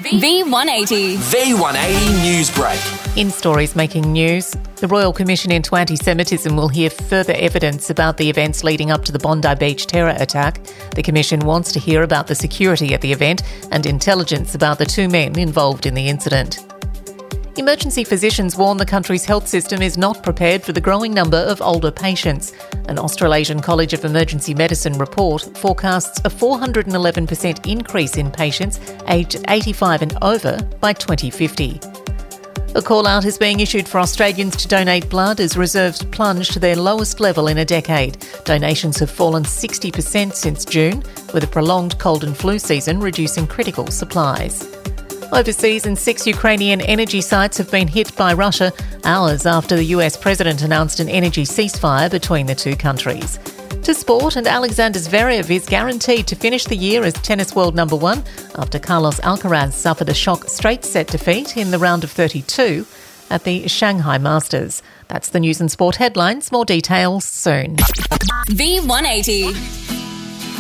V180. V180 News Break. In stories making news, the Royal Commission into Anti-Semitism will hear further evidence about the events leading up to the Bondi Beach terror attack. The Commission wants to hear about the security at the event and intelligence about the two men involved in the incident. Emergency physicians warn the country's health system is not prepared for the growing number of older patients. An Australasian College of Emergency Medicine report forecasts a 411% increase in patients aged 85 and over by 2050. A call-out is being issued for Australians to donate blood as reserves plunge to their lowest level in a decade. Donations have fallen 60% since June, with a prolonged cold and flu season reducing critical supplies. Overseas, and 6 Ukrainian energy sites have been hit by Russia hours after the US president announced an energy ceasefire between the two countries. To sport, and Alexander Zverev is guaranteed to finish the year as tennis world number one after Carlos Alcaraz suffered a shock straight-set defeat in the round of 32 at the Shanghai Masters. That's the news and sport headlines. More details soon. V180.